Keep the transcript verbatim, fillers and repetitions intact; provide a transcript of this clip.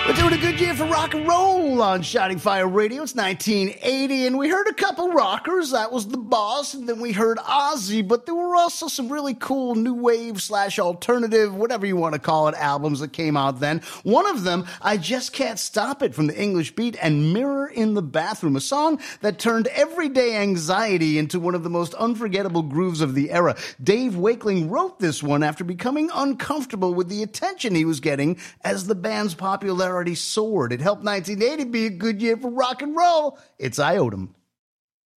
We're doing a good year for rock and roll on Shining Fire Radio. It's nineteen eighty, and we heard a couple rockers. That was The Boss, and then we heard Ozzy, but there were also some really cool new wave slash alternative, whatever you want to call it, albums that came out then. One of them, I Just Can't Stop It from the English Beat, and Mirror in the Bathroom, a song that turned everyday anxiety into one of the most unforgettable grooves of the era. Dave Wakeling wrote this one after becoming uncomfortable with the attention he was getting as the band's popularity soared. It helped nineteen eighty be a good year for rock and roll. It's I Owed 'Em.